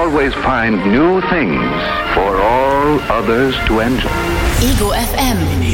always find new things for all others to enjoy. Ego FM.